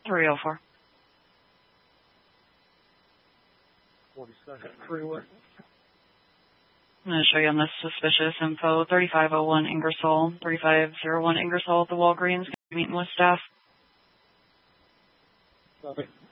304. 42nd Freeway. I'm going to show you on this suspicious info. 3501 Ingersoll, 3501 Ingersoll at the Walgreens. Meeting with staff. Copy.